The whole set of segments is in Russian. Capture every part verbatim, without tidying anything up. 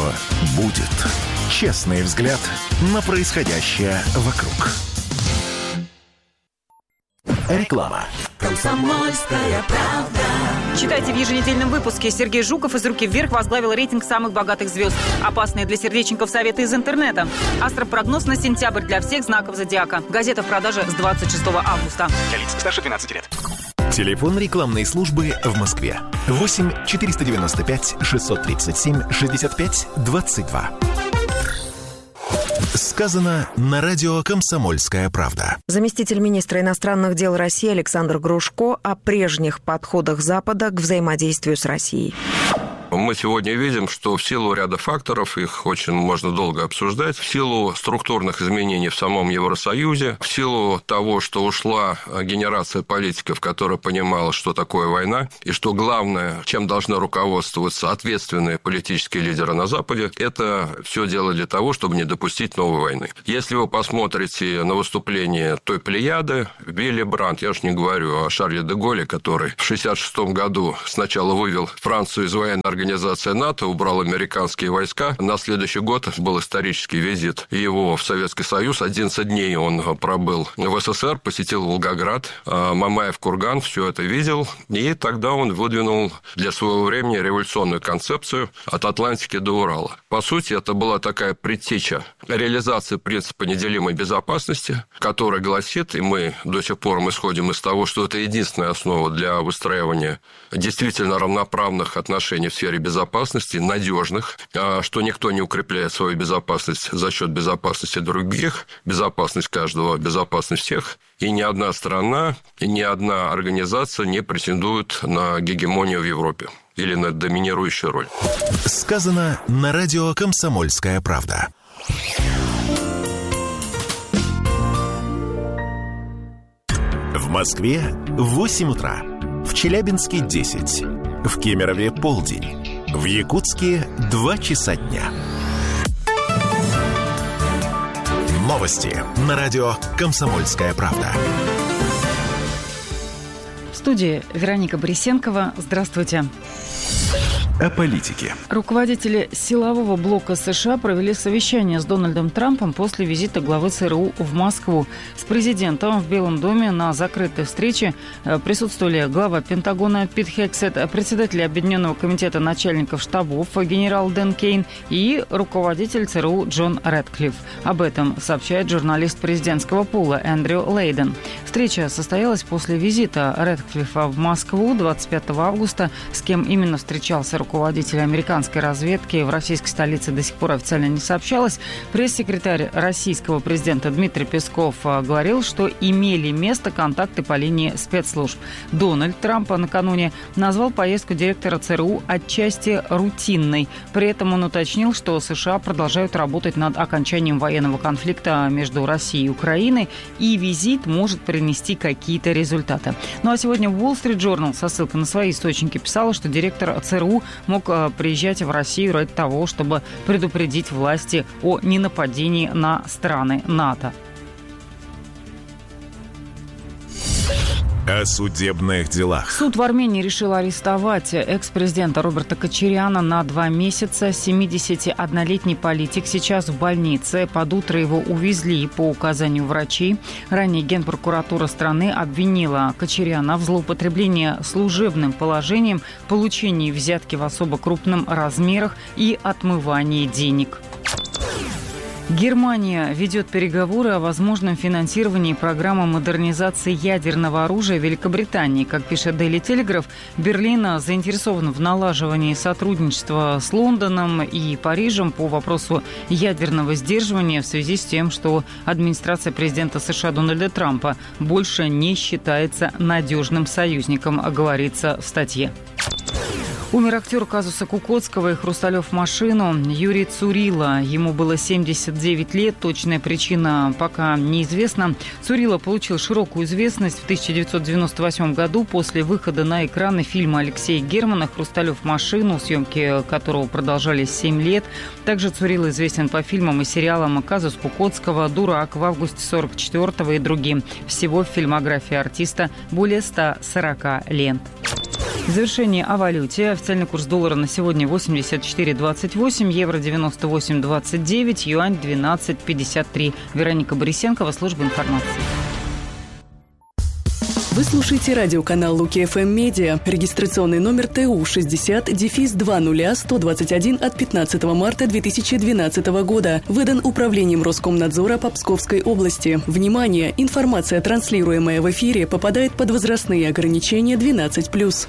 будет. Честный взгляд на происходящее вокруг. Реклама. Комсомольская правда. Читайте в еженедельном выпуске. Сергей Жуков из «Руки вверх» возглавил рейтинг самых богатых звезд. Опасные для сердечников советы из интернета. Астропрогноз на сентябрь для всех знаков зодиака. Газета в продаже с двадцать шестого августа. Для лиц старше двенадцати лет. Телефон рекламной службы в Москве. восемь четыреста девяносто пять шестьсот тридцать семь шестьдесят пять двадцать два. Сказано на радио «Комсомольская правда». Заместитель министра иностранных дел России Александр Грушко о прежних подходах Запада к взаимодействию с Россией. Мы сегодня видим, что в силу ряда факторов, их очень можно долго обсуждать, в силу структурных изменений в самом Евросоюзе, в силу того, что ушла генерация политиков, которая понимала, что такое война, и что главное, чем должны руководствоваться ответственные политические лидеры на Западе, это все дело для того, чтобы не допустить новой войны. Если вы посмотрите на выступление той плеяды, Вилли Брандт, я уж не говорю о Шарле де Голле, который в шестьдесят шестом году сначала вывел Францию из военной организации НАТО, убрал американские войска. На следующий год был исторический визит его в Советский Союз. одиннадцать дней он пробыл в СССР, посетил Волгоград, Мамаев курган, все это видел. И тогда он выдвинул для своего времени революционную концепцию от Атлантики до Урала. По сути, это была такая предтеча реализации принципа неделимой безопасности, который гласит, и мы до сих пор мы исходим из того, что это единственная основа для выстраивания действительно равноправных отношений в сфере безопасности, надежных, что никто не укрепляет свою безопасность за счет безопасности других, безопасность каждого, безопасность всех, и ни одна страна, и ни одна организация не претендует на гегемонию в Европе или на доминирующую роль. Сказано на радио «Комсомольская правда». В Москве восемь утра, в Челябинске десять, в Кемерове полдень, в Якутске два часа дня. Новости на радио «Комсомольская правда». В студии Вероника Борисенкова. Здравствуйте. О политике. Руководители силового блока США провели совещание с Дональдом Трампом после визита главы ЦРУ в Москву. С президентом в Белом доме на закрытой встрече присутствовали глава Пентагона Пит Хексет, председатель Объединенного комитета начальников штабов генерал Дэн Кейн и руководитель ЦРУ Джон Рэдклифф. Об этом сообщает журналист президентского пула Эндрю Лейден. Встреча состоялась после визита Рэдклиффа в Москву двадцать пятого августа. С кем именно встречался руководитель американской разведки в российской столице, до сих пор официально не сообщалось. Пресс-секретарь российского президента Дмитрий Песков говорил, что имели место контакты по линии спецслужб. Дональд Трамп накануне назвал поездку директора ЦРУ отчасти рутинной. При этом он уточнил, что США продолжают работать над окончанием военного конфликта между Россией и Украиной, и визит может принести какие-то результаты. Ну а сегодня Wall Street Journal со ссылкой на свои источники писала, что директор ЦРУ мог приезжать в Россию ради того, чтобы предупредить власти о ненападении на страны НАТО. О судебных делах. Суд в Армении решил арестовать экс-президента Роберта Кочаряна на два месяца. семидесятиоднолетний политик сейчас в больнице. Под утро его увезли по указанию врачей. Ранее Генпрокуратура страны обвинила Кочаряна в злоупотреблении служебным положением, получении взятки в особо крупном размерах и отмывании денег. Германия ведет переговоры о возможном финансировании программы модернизации ядерного оружия Великобритании. Как пишет Daily Telegraph, Берлин заинтересован в налаживании сотрудничества с Лондоном и Парижем по вопросу ядерного сдерживания в связи с тем, что администрация президента США Дональда Трампа больше не считается надежным союзником, говорится в статье. Умер актер казуса Кукоцкого и «Хрусталев машину» Юрий Цурила. Ему было семьдесят девять лет. Точная причина пока неизвестна. Цурила получил широкую известность в тысяча девятьсот девяносто восьмом году после выхода на экраны фильма Алексея Германа «Хрусталев машину», съемки которого продолжались семь лет. Также Цурила известен по фильмам и сериалам «Казус Кукоцкого», «Дурак», «В августе сорок четвёртого» и другим. Всего в фильмографии артиста более ста сорока лент. В завершении о валюте. Официальный курс доллара на сегодня восемьдесят четыре двадцать восемь, евро девяносто восемь двадцать девять, юань двенадцать пятьдесят три. Вероника Борисенкова, служба информации. Вы слушаете радиоканал Луки эф эм Медиа. Регистрационный номер Т У шестьдесят дефис два ноль сто двадцать один от пятнадцатого марта две тысячи двенадцатого года. Выдан Управлением Роскомнадзора по Псковской области. Внимание! Информация, транслируемая в эфире, попадает под возрастные ограничения двенадцать плюс.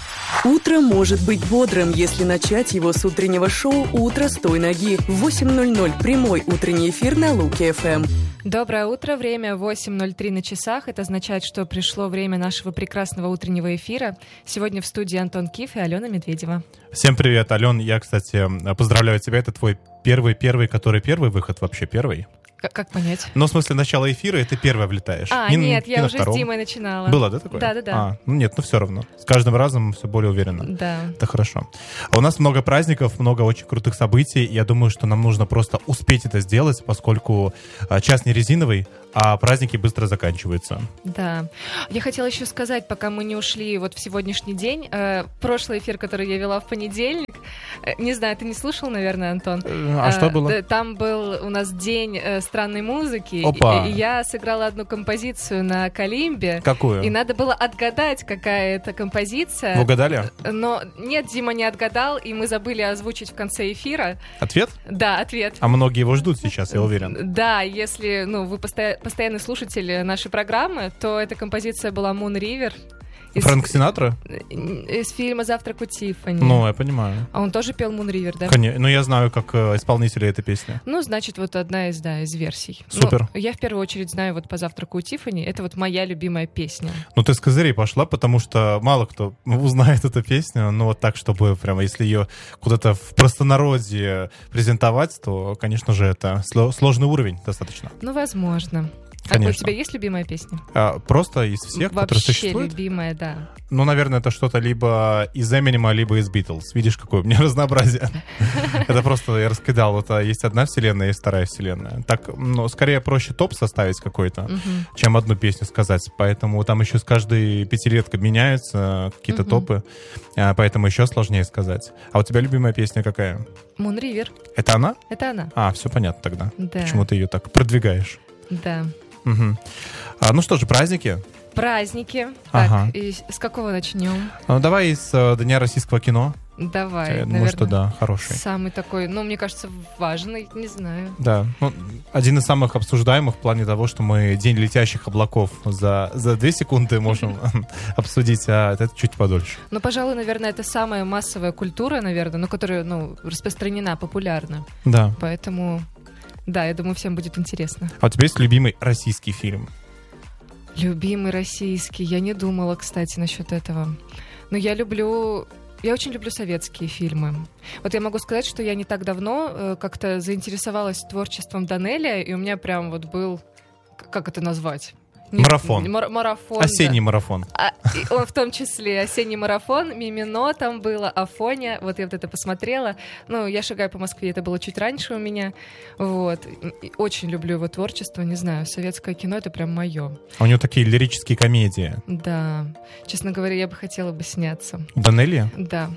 Утро может быть бодрым, если начать его с утреннего шоу «Утро с той ноги». В восемь ноль ноль прямой утренний эфир на Луки эф эм. Доброе утро, время восемь ноль три на часах. Это означает, что пришло время нашего прекрасного утреннего эфира. Сегодня в студии Антон Киф и Алена Медведева. Всем привет, Ален. Я, кстати, поздравляю тебя. Это твой первый-первый, который первый выход, вообще первый. Как, как понять? Ну, в смысле, начало эфира, и ты первая влетаешь. А, не, нет, не я уже втором. с Димой начинала. Было, да, такое? Да-да-да. А, ну нет, ну все равно. С каждым разом все более уверенно. Да. Это хорошо. А у нас много праздников, много очень крутых событий. Я думаю, что нам нужно просто успеть это сделать, поскольку а, час не резиновый, а праздники быстро заканчиваются. Да. Я хотела еще сказать, пока мы не ушли вот в сегодняшний день, э, прошлый эфир, который я вела в понедельник, э, не знаю, ты не слушал, наверное, Антон? А э, что было? Да, там был у нас день э, странной музыки. Опа. И, и я сыграла одну композицию на калимбе. Какую? И надо было отгадать, какая это композиция. Вы угадали? Но нет, Дима не отгадал, и мы забыли озвучить в конце эфира. Ответ? Да, ответ. А многие его ждут сейчас, я уверен. Да, если ну, вы постоянно постоянный слушатель нашей программы, то эта композиция была Moon River. Из, Фрэнк Синатра? Из фильма «Завтрак у Тиффани». Ну, я понимаю. А он тоже пел Moon River, да? Конечно. Ну, я знаю, как э, исполнителя этой песни. Ну, значит, вот одна из, да, из версий. Супер. Но я в первую очередь знаю вот «По завтраку у Тиффани». Это вот моя любимая песня. Ну, ты с козырей пошла, потому что мало кто узнает эту песню. Ну, вот так, чтобы прямо, если ее куда-то в простонародье презентовать, то, конечно же, это сложный уровень достаточно. Ну, возможно. Конечно. А у тебя есть любимая песня? А, просто из всех, вообще которые существуют? Вообще любимая, да. Ну, наверное, это что-то либо из Эминема, либо из Битлз. Видишь, какое у меня разнообразие. Это просто я раскидал. Вот есть одна вселенная, есть вторая вселенная. Так, ну, скорее проще топ составить какой-то, чем одну песню сказать. Поэтому там еще с каждой пятилеткой меняются какие-то топы. Поэтому еще сложнее сказать. А у тебя любимая песня какая? Moon River. Это она? Это она. А, все понятно тогда. Да. Почему ты ее так продвигаешь? Да. Угу. А, ну что же, праздники. Праздники. Ага. Так, и с какого начнем? Ну, давай из э, Дня российского кино. Давай, Я наверное, думаю, что да, хороший. Самый такой, ну, мне кажется, важный, не знаю. Да, ну, один из самых обсуждаемых в плане того, что мы День летящих облаков за, за две секунды можем обсудить, а это чуть подольше. Ну, пожалуй, наверное, это самая массовая культура, наверное, ну, которая, ну, распространена, популярна. Да. Поэтому... Да, я думаю, всем будет интересно. А у тебя есть любимый российский фильм? Любимый российский? Я не думала, кстати, насчет этого. Но я люблю... Я очень люблю советские фильмы. Вот я могу сказать, что я не так давно э, как-то заинтересовалась творчеством Данелия, и у меня прям вот был... Как это назвать? Марафон. Мар- марафон. Осенний да. марафон. А, он в том числе осенний марафон, Мимино там было, Афоня, вот я вот это посмотрела. Ну, я шагаю по Москве, это было чуть раньше у меня. Вот. И очень люблю его творчество, не знаю, советское кино — это прям мое. А у него такие лирические комедии. Да. Честно говоря, я бы хотела бы сняться. Данелия? Да.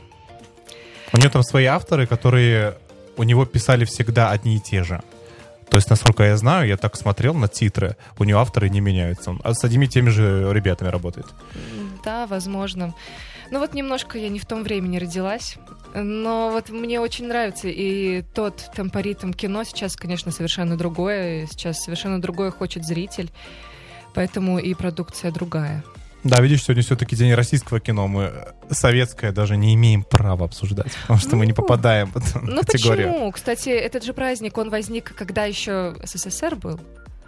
У него там свои авторы, которые у него писали всегда одни и те же. То есть, насколько я знаю, я так смотрел на титры, у него авторы не меняются. Он с одними и теми же ребятами работает. Да, возможно. Ну вот немножко я не в том времени родилась, но вот мне очень нравится. И тот темпоритм кино сейчас, конечно, совершенно другое. Сейчас совершенно другое хочет зритель. Поэтому и продукция другая. Да, видишь, сегодня все-таки день российского кино. Мы советское даже не имеем права обсуждать, потому что ну, мы не попадаем в эту ну категорию. Ну почему? Кстати, этот же праздник, он возник, когда еще СССР был.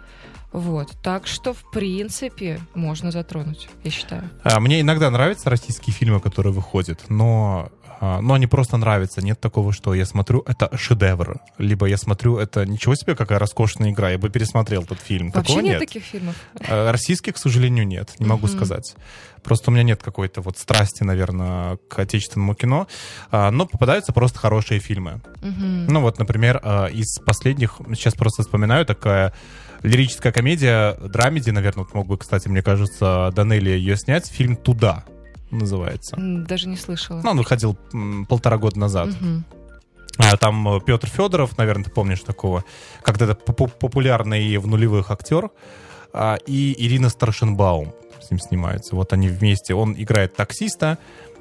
Вот. Так что, в принципе, можно затронуть, я считаю. Мне иногда нравятся российские фильмы, которые выходят, но... Но они просто нравятся. Нет такого, что я смотрю, это шедевр. Либо я смотрю, это ничего себе, какая роскошная игра. Я бы пересмотрел этот фильм. Вообще Такого нет, нет таких фильмов? Российских, к сожалению, нет. Не могу uh-huh. сказать. Просто у меня нет какой-то вот страсти, наверное, к отечественному кино. Но попадаются просто хорошие фильмы. Uh-huh. Ну вот, например, из последних, сейчас просто вспоминаю, такая лирическая комедия, драмеди, наверное, вот мог бы, кстати, мне кажется, Данелия ее снять, фильм «Туда». называется. Даже не слышала. Ну, он выходил м, полтора года назад. Угу. А, там Петр Федоров, наверное, ты помнишь такого, когда-то популярный в нулевых актер, а, и Ирина Старшенбаум с ним снимаются. Вот они вместе. Он играет таксиста,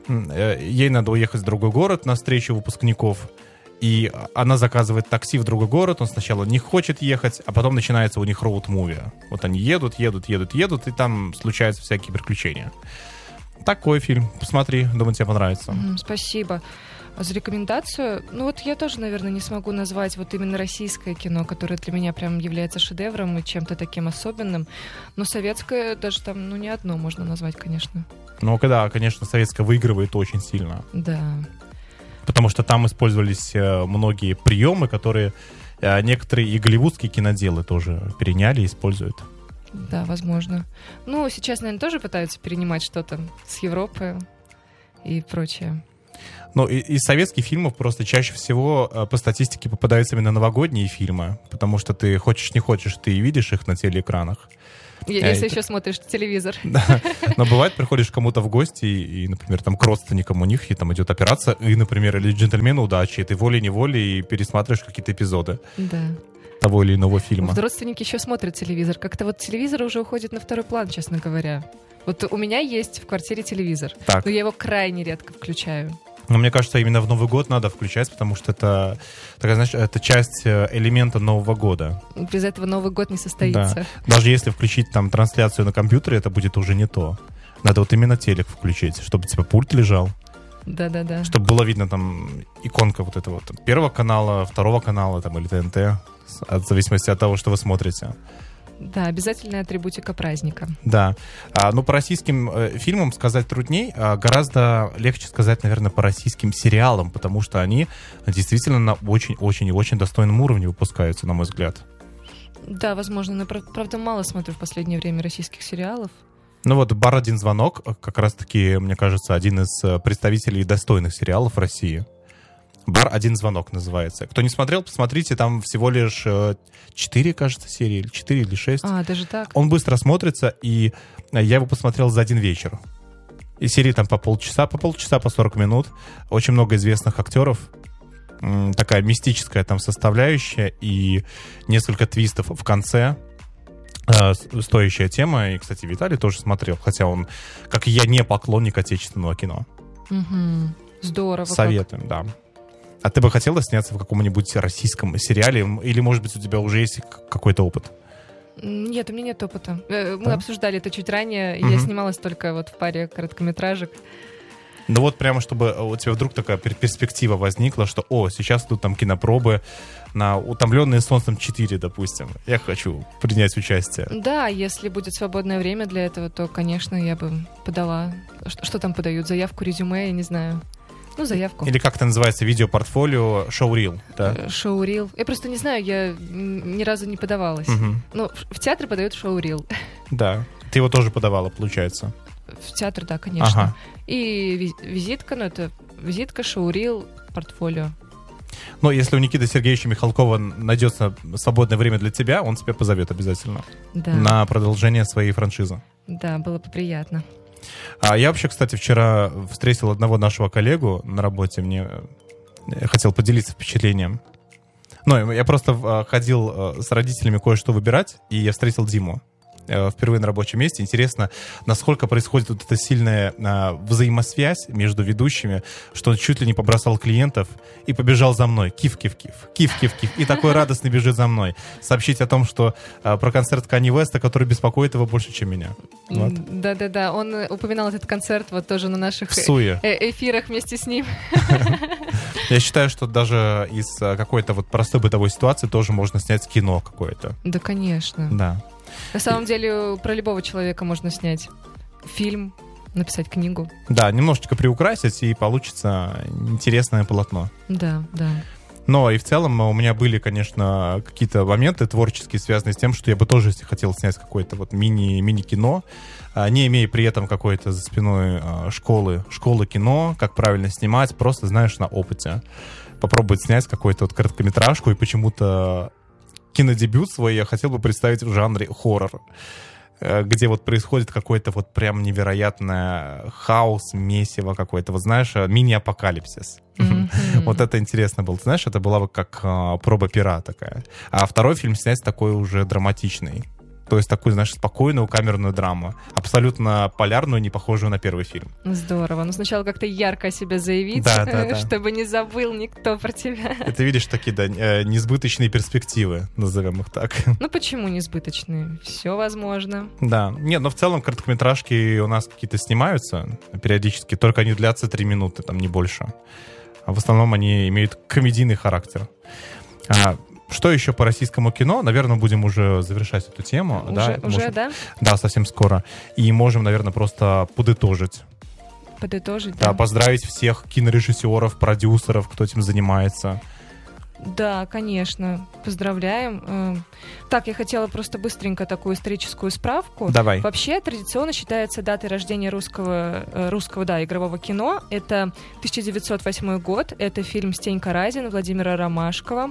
ей надо уехать в другой город на встречу выпускников, и она заказывает такси в другой город, он сначала не хочет ехать, а потом начинается у них роуд-муви. Вот они едут, едут, едут, едут, и там случаются всякие приключения. Такой фильм. Посмотри, думаю, тебе понравится. Mm, спасибо за рекомендацию. Ну вот я тоже, наверное, не смогу назвать вот именно российское кино, которое для меня прям является шедевром и чем-то таким особенным. Но советское даже там, ну, не одно можно назвать, конечно. Ну, когда, конечно, советское выигрывает очень сильно. Да. Потому что там использовались многие приемы, которые некоторые и голливудские киноделы тоже переняли и используют. Да, возможно. Ну, сейчас, наверное, тоже пытаются перенимать что-то с Европы и прочее. Ну, и, из советских фильмов просто чаще всего э, по статистике попадаются именно новогодние фильмы, потому что ты хочешь не хочешь, ты видишь их на телеэкранах. Если а еще это... смотришь телевизор. Да. Но бывает, приходишь к кому-то в гости, и, и, например, там к родственникам у них, и там идет операция, и, например, или «Джентльмены удачи», и ты волей-неволей пересматриваешь какие-то эпизоды. Да. Того или иного фильма. Вот родственники еще смотрят телевизор. Как-то вот телевизор уже уходит на второй план, честно говоря. Вот у меня есть в квартире телевизор, так. но я его крайне редко включаю. Но мне кажется, именно в Новый год надо включать, потому что это, такая, знаешь, это часть элемента Нового года. Без этого Новый год не состоится. Да. Даже если включить там трансляцию на компьютере, это будет уже не то. Надо вот именно телек включить, чтобы типа пульт лежал. Да-да-да. Чтобы было видно там иконка вот этого там, первого канала, второго канала там, или ТНТ, в зависимости от того, что вы смотрите. Да, обязательная атрибутика праздника. Да. А, ну, по российским э, фильмам сказать трудней, а гораздо легче сказать, наверное, по российским сериалам, потому что они действительно на очень-очень и очень достойном уровне выпускаются, на мой взгляд. Да, возможно, но, правда, мало смотрю в последнее время российских сериалов. Ну вот «Бар один звонок» как раз-таки, мне кажется, один из представителей достойных сериалов в России. «Бар один звонок» называется. Кто не смотрел, посмотрите, там всего лишь четыре, кажется, серии, или четыре или шесть. А, даже так? Он быстро смотрится, и я его посмотрел за один вечер. И серии там по полчаса, по полчаса, по сорок минут. Очень много известных актеров. Такая мистическая там составляющая и несколько твистов в конце. Стоящая тема. И, кстати, Виталий тоже смотрел, хотя он, как и я, не поклонник отечественного кино. Угу. Здорово. Советуем, как. Да. А ты бы хотела сняться в каком-нибудь российском сериале? Или, может быть, у тебя уже есть какой-то опыт? Нет, у меня нет опыта. Мы да? обсуждали это чуть ранее. Угу. Я снималась только вот в паре короткометражек. Ну вот прямо, чтобы у тебя вдруг такая перспектива возникла, что, о, сейчас тут там кинопробы на «Утомленные солнцем четыре», допустим. Я хочу принять участие. Да, если будет свободное время для этого, то, конечно, я бы подала... Что, что там подают? Заявку, резюме, я не знаю. Ну, заявку. Или как это называется, видеопортфолио, шоурил, да? Шоурил. Я просто не знаю, я ни разу не подавалась. Угу. Ну, в театр подают шоурил. Да. Ты его тоже подавала, получается? В театр, да, конечно. Ага. И визитка, ну, это визитка, шоурил, портфолио. Но если у Никиты Сергеевича Михалкова найдется свободное время для тебя, он тебя позовет обязательно. Да. На продолжение своей франшизы. Да, было бы приятно. А я вообще, кстати, вчера встретил одного нашего коллегу на работе. Мне хотел поделиться впечатлением. Ну, я просто ходил с родителями кое-что выбирать, и я встретил Диму впервые на рабочем месте. Интересно, насколько происходит вот эта сильная а, взаимосвязь между ведущими, что он чуть ли не побросал клиентов и побежал за мной. Кив-кив-кив, кив-кив-кив. И такой радостный бежит за мной. Сообщить о том, что а, про концерт Канье Уэста, который беспокоит его больше, чем меня. Вот. Да-да-да, он упоминал этот концерт вот тоже на наших э- эфирах вместе с ним. Я считаю, что даже из какой-то вот простой бытовой ситуации тоже можно снять кино какое-то. Да, конечно. Да. На самом деле, про любого человека можно снять фильм, написать книгу. Да, немножечко приукрасить, и получится интересное полотно. Да, да. Но и в целом у меня были, конечно, какие-то моменты творческие, связанные с тем, что я бы тоже хотел снять какое-то вот мини, мини-кино, не имея при этом какой-то за спиной школы, школы кино, как правильно снимать, просто, знаешь, на опыте. Попробовать снять какую-то вот короткометражку, и почему-то кинодебют свой я хотел бы представить в жанре хоррор. где вот происходит какой-то вот прям невероятный хаос, месиво какой-то, вот знаешь, мини-апокалипсис. Mm-hmm. Вот это интересно было. Ты знаешь, это была бы как а, проба пера такая. А второй фильм снять такой уже драматичный. То есть такую, знаешь, спокойную камерную драму. Абсолютно полярную, не похожую на первый фильм. Здорово. Ну, сначала как-то ярко о себе заявить, да, да, да. чтобы не забыл никто про тебя. Это, видишь, такие, да, несбыточные перспективы, назовем их так. Ну, почему несбыточные? Все возможно. Да. Нет, но в целом короткометражки у нас какие-то снимаются периодически, только они длятся три минуты, там, не больше. А в основном они имеют комедийный характер. А, что еще по российскому кино? Наверное, будем уже завершать эту тему. Уже, да? уже можем... да? Да, совсем скоро. И можем, наверное, просто подытожить. Подытожить, да. Да, поздравить всех кинорежиссеров, продюсеров, кто этим занимается. Да, конечно. Поздравляем. Так, я хотела просто быстренько такую историческую справку. Давай. Вообще, традиционно считается датой рождения русского, русского да, игрового кино. Это тысяча девятьсот восьмой год. Это фильм «Стенька Разин» Владимира Ромашкова.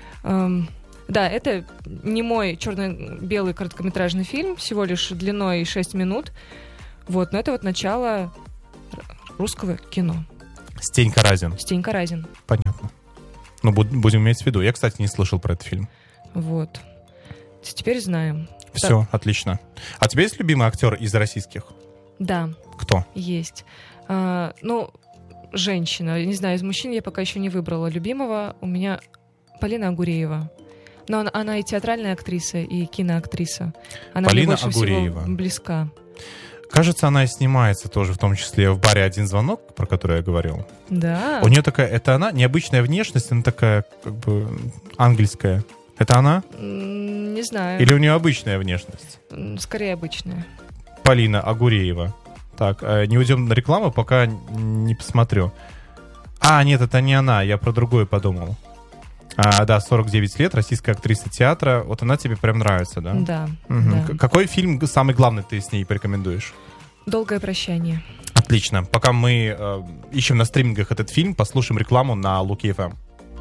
Эм, да, это немой черно-белый короткометражный фильм, всего лишь длиной шесть минут. Вот, но это вот начало русского кино. Стенька Разин. Стенька Разин. Понятно. Ну, будем иметь в виду. Я, кстати, не слышал про этот фильм. Вот. Теперь знаем. Все, так. Отлично. А у тебя есть любимый актер из российских? Да. Кто? Есть. А, ну, женщина. Не знаю, из мужчин я пока еще не выбрала любимого. У меня Полина Агуреева. Но она, она и театральная актриса, и киноактриса. Она Полина мне больше Агуреева. всего близка. Кажется, она и снимается тоже, в том числе в «Баре один звонок», про который я говорил. Да. У нее такая, это она, необычная внешность, она такая, как бы, ангельская. Это она? Не знаю. Или у нее обычная внешность? Скорее обычная. Полина Агуреева. Так, не уйдем на рекламу, пока не посмотрю. А, нет, это не она, я про другое подумал. А, да, сорок девять лет, российская актриса театра. Вот она тебе прям нравится, да? Да, угу. да. Какой фильм самый главный ты с ней порекомендуешь? «Долгое прощание». Отлично. Пока мы э, ищем на стримингах этот фильм, послушаем рекламу на Луки эф эм.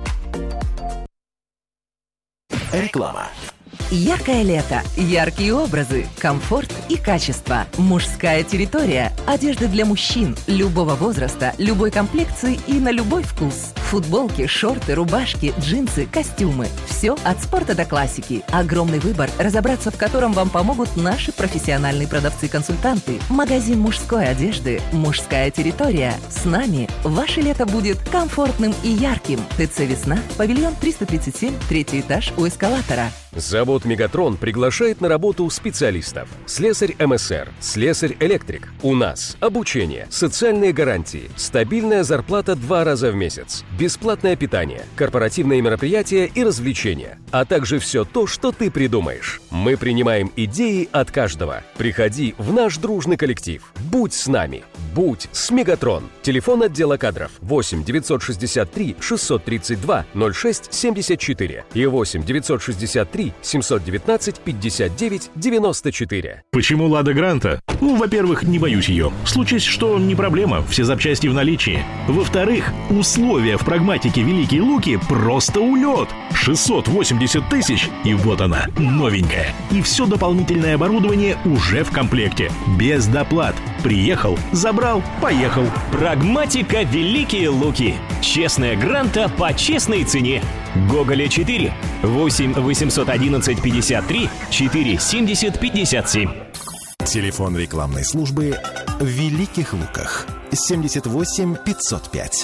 Реклама. Яркое лето, яркие образы, комфорт и качество. Мужская территория. Одежда для мужчин любого возраста, любой комплекции и на любой вкус. Футболки, шорты, рубашки, джинсы, костюмы. Все от спорта до классики. Огромный выбор, разобраться в котором вам помогут наши профессиональные продавцы-консультанты. Магазин мужской одежды «Мужская территория». С нами ваше лето будет комфортным и ярким. ТЦ «Весна», павильон триста тридцать семь, третий этаж у эскалатора. Завод «Мегатрон» приглашает на работу специалистов. Слесарь эм эс эр, слесарь-электрик. У нас обучение, социальные гарантии, стабильная зарплата два раза в месяц, бесплатное питание, корпоративные мероприятия и развлечения, а также все то, что ты придумаешь. Мы принимаем идеи от каждого. Приходи в наш дружный коллектив. Будь с нами. Будь с «Мегатрон». Телефон отдела кадров восемь девятьсот шестьдесят три шестьсот тридцать два ноль шесть семьдесят четыре и восемь девятьсот шестьдесят три семьсот девятнадцать пятьдесят девять девяносто четыре. Почему «Лада Гранта»? Ну, во-первых, не боюсь ее. Случись что, не проблема, все запчасти в наличии. Во-вторых, условия в прагматике «Великие Луки» просто улет. шестьсот восемьдесят тысяч, и вот она, новенькая. И все дополнительное оборудование уже в комплекте. Без доплат. Приехал, забрал, поехал. Прагматика «Великие Луки». Честная Гранта по честной цене. Гоголя четыре, восемь восемьсот одиннадцать пятьдесят три четыре семьдесят пятьдесят семь. Телефон рекламной службы в Великих Луках семьдесят восемь пятьсот пять.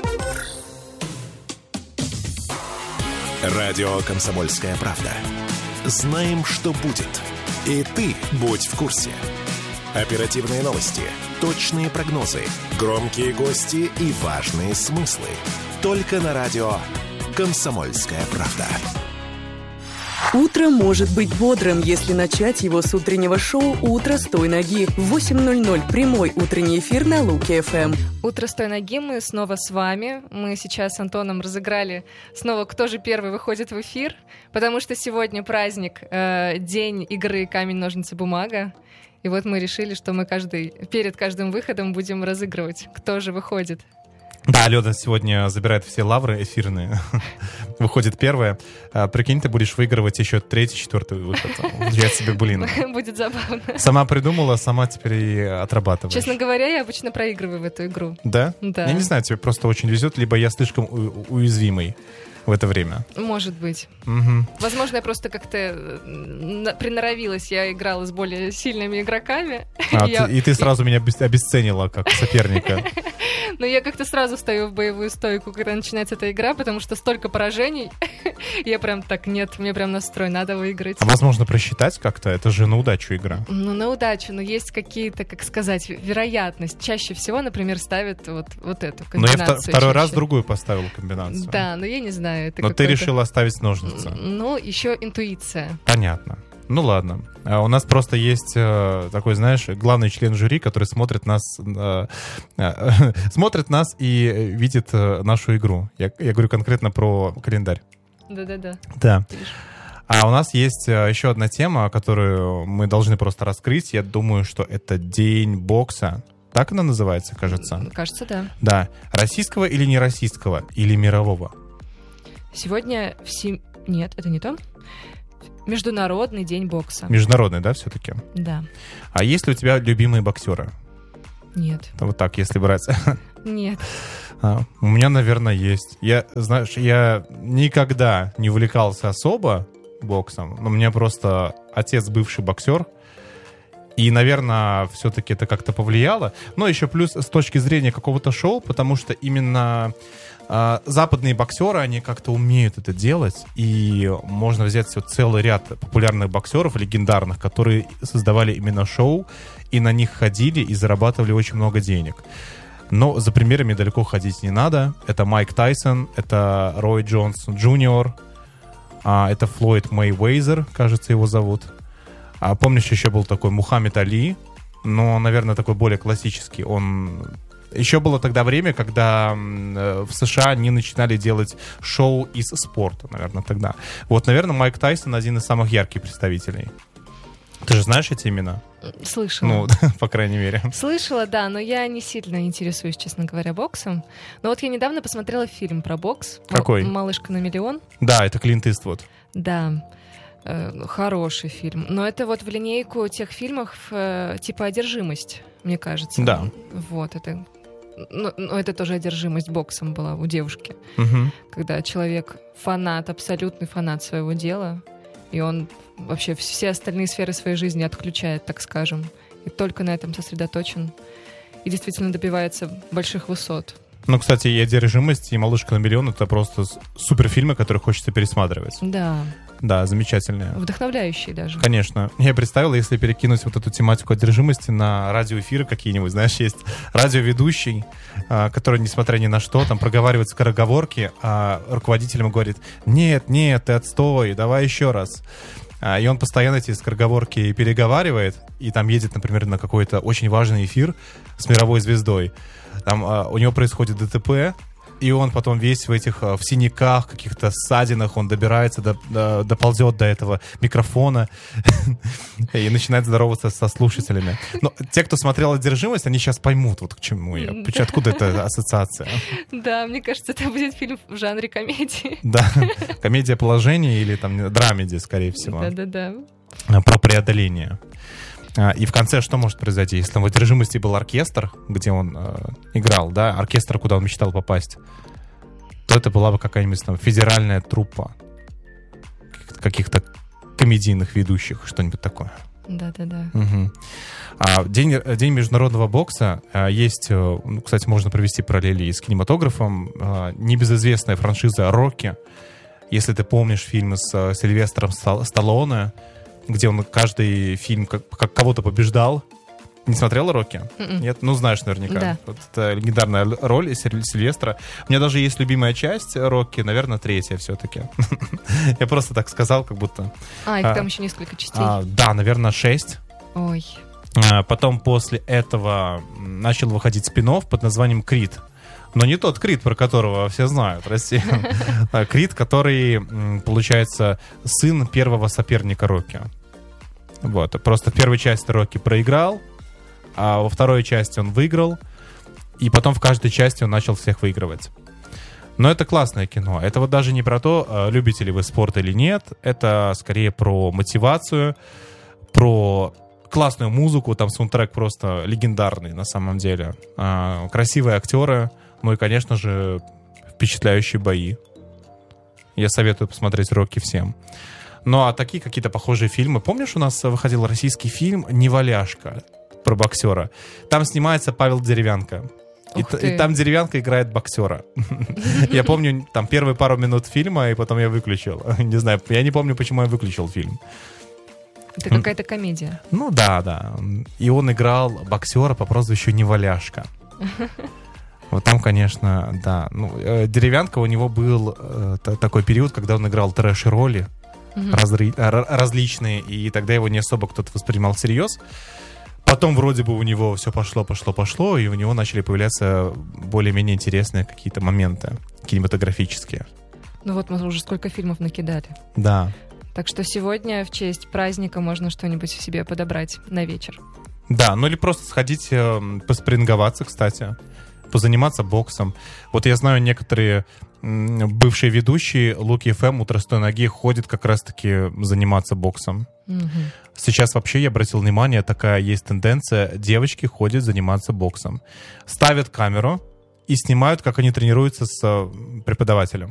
Радио «Комсомольская правда». Знаем, что будет. И ты будь в курсе. Оперативные новости, точные прогнозы, громкие гости и важные смыслы. Только на радио «Комсомольская правда». Утро может быть бодрым, если начать его с утреннего шоу «Утро с той ноги». В восемь ноль ноль прямой утренний эфир на Луки эф эм. «Утро с той ноги», мы снова с вами. Мы сейчас с Антоном разыграли снова, кто же первый выходит в эфир, потому что сегодня праздник, э, день игры «Камень, ножницы, бумага». И вот мы решили, что мы каждый, перед каждым выходом будем разыгрывать, кто же выходит. Да, Алена сегодня забирает все лавры эфирные. Выходит первая. А, прикинь, ты будешь выигрывать еще третий, четвертый выход. Я себе, блин. Будет забавно. Сама придумала, сама теперь и отрабатываешь. Честно говоря, я обычно проигрываю в эту игру. Да? Да. Я не знаю, тебе просто очень везет, либо я слишком у- уязвимый в это время. Может быть. Угу. Возможно, я просто как-то на- приноровилась. Я играла с более сильными игроками. А, Я- ты- и ты сразу меня обес- обесценила как соперника. Но я как-то сразу встаю в боевую стойку, когда начинается эта игра, потому что столько поражений. Я прям так, нет, мне прям настрой, надо выиграть. А возможно просчитать как-то? Это же на удачу игра. Ну, на удачу, но есть какие-то, как сказать, вероятность. Чаще всего, например, ставят вот, вот эту Но я комбинацию. вто- второй раз чаще. другую поставил комбинацию. Да, но я не знаю. Это Но ты какой-то- решила оставить ножницы. Ну, еще интуиция. Понятно. Ну ладно. А у нас просто есть э, такой, знаешь, главный член жюри, который смотрит нас, э, э, смотрит нас и видит э, нашу игру. Я, я говорю конкретно про календарь. Да-да-да. Да. А у нас есть э, еще одна тема, которую мы должны просто раскрыть. Я думаю, что это День бокса. Так она называется, кажется? Кажется, да. Да. Российского или не российского? Или мирового? Сегодня в сем... Нет, это не то. Международный день бокса. Международный, да, все-таки? Да. А есть ли у тебя любимые боксеры? Нет. Вот так, если брать. Нет. А, у меня, наверное, есть. Я, знаешь, я никогда не увлекался особо боксом, но у меня просто отец бывший боксер, и, наверное, все-таки это как-то повлияло. Но еще плюс с точки зрения какого-то шоу, потому что именно э, западные боксеры, они как-то умеют это делать, и можно взять все целый ряд популярных боксеров, легендарных, которые создавали именно шоу, и на них ходили и зарабатывали очень много денег. Но за примерами далеко ходить не надо. Это Майк Тайсон, это Рой Джонс Джуниор, а, это Флойд Мэйвезер, кажется, его зовут. А помнишь, еще был такой Мухаммед Али, но, наверное, такой более классический. Он... Еще было тогда время, когда в США не начинали делать шоу из спорта, наверное, тогда. Вот, наверное, Майк Тайсон один из самых ярких представителей. Ты же знаешь эти имена? Слышала. Ну, по крайней мере. Слышала, да, но я не сильно интересуюсь, честно говоря, боксом. Но вот я недавно посмотрела фильм про бокс. Какой? «Малышка на миллион». Да, это Клинт Иствуд. Да. Хороший фильм. Но это вот в линейку тех фильмов э, типа «Одержимость», мне кажется. Да. Вот, это... Ну, ну, это тоже одержимость боксом была у девушки. Угу. Когда человек фанат, абсолютный фанат своего дела, и он вообще все остальные сферы своей жизни отключает, так скажем, и только на этом сосредоточен, и действительно добивается больших высот. Ну, кстати, и «Одержимость», и «Малышка на миллион» — это просто суперфильмы, которые хочется пересматривать. Да. Да, замечательные. Вдохновляющие даже. Конечно. Я представил, если перекинуть вот эту тематику одержимости на радиоэфиры какие-нибудь, знаешь, есть радиоведущий, который, несмотря ни на что, там проговаривает скороговорки, а руководитель ему говорит: нет, нет, ты отстой, давай еще раз. И он постоянно эти скороговорки переговаривает, и там едет, например, на какой-то очень важный эфир с мировой звездой. Там а, у него происходит ДТП, и он потом весь в этих, в синяках, каких-то ссадинах, он добирается, до, до, доползет до этого микрофона и начинает здороваться со слушателями. Но те, кто смотрел «Одержимость», они сейчас поймут, вот к чему я. Откуда эта ассоциация? Да, мне кажется, это будет фильм в жанре комедии. Да, комедия положения или там драмеди, скорее всего. Да-да-да. Про преодоление. И в конце что может произойти? Если там в «Одержимости» был оркестр, где он э, играл, да, оркестр, куда он мечтал попасть, то это была бы какая-нибудь там федеральная труппа каких-то комедийных ведущих, что-нибудь такое. Да-да-да. Угу. А день, день международного бокса а, есть, ну, кстати, можно провести параллели и с кинематографом. А, небезызвестная франшиза «Рокки». Если ты помнишь фильмы с а, Сильвестром Сталлоне, где он каждый фильм как, как кого-то побеждал. Не смотрела «Рокки»? Mm-mm. Нет? Ну, знаешь наверняка. Да. Вот это легендарная роль Сильвестра. У меня даже есть любимая часть «Рокки», наверное, третья все-таки. Я просто так сказал, как будто... А, их там еще несколько частей. Да, наверное, шесть. Ой. Потом после этого начал выходить спин-офф под названием «Крид». Но не тот Крид, про которого все знают, Россия. Крид, который, получается, сын первого соперника Рокки. Вот. Просто в первой части Рокки проиграл, а во второй части он выиграл. И потом в каждой части он начал всех выигрывать. Но это классное кино. Это вот даже не про то, любите ли вы спорт или нет. Это скорее про мотивацию, про классную музыку. Там саундтрек просто легендарный на самом деле. Красивые актеры. Ну и, конечно же, впечатляющие бои. Я советую посмотреть «Рокки» всем. Ну а такие какие-то похожие фильмы. Помнишь, у нас выходил российский фильм «Неваляшка» про боксера? Там снимается Павел Деревянко. И, и там Деревянко играет боксера. Я помню там первые пару минут фильма, и потом я выключил. Не знаю, я не помню, почему я выключил фильм. Это какая-то комедия. Ну да, да. И он играл боксера по прозвищу Неваляшка. Вот там, конечно, да. Ну, Деревянко, у него был э, такой период, когда он играл трэш-роли mm-hmm. разри- р- различные, и тогда его не особо кто-то воспринимал всерьез. Потом вроде бы у него все пошло, пошло, пошло, и у него начали появляться более-менее интересные какие-то моменты кинематографические. Ну вот мы уже сколько фильмов накидали. Да. Так что сегодня в честь праздника можно что-нибудь себе подобрать на вечер. Да, ну или просто сходить э, поспринговаться, кстати. Позаниматься боксом. Вот я знаю, некоторые м, бывшие ведущие Луки эф эм «Утро с той ноги» ходят как раз-таки заниматься боксом. Угу. Сейчас вообще я обратил внимание, такая есть тенденция, девочки ходят заниматься боксом. Ставят камеру и снимают, как они тренируются с преподавателем.